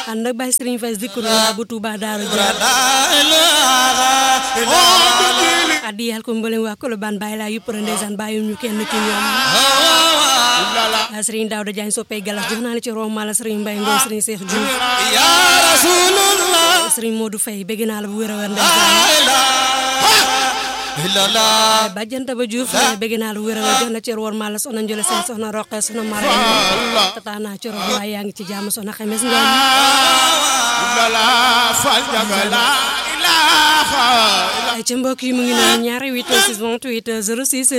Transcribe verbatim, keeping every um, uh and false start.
ànd ak Baye Serigne Faye Zikrullah bu Touba Daaru Jaar adiyal ko mboolem waa Colobane Baye laa yëpp ndeysaan bàyyi ñu kenn ci ñoom Serigne Daouda Diagne soppay galas jox naa la ci Roma la Serigne Mbaye Ngom Serigne Cheikh Diouf ya Rasulullah Serigne Modou Faye bëgg naa la bu wér a wér ndeysaan bajjanta ba Diouf bëgg naa la bu wér a wér jox na ci Roma la soxna Ndiol Sène soxna Roqe soxna Mara tata naa ci Roma yaa ngi ci jàmm soxna Xemes Ngom ay ci mbokk yi mu ngi noonu ñaari huit six vingt-huit zéro six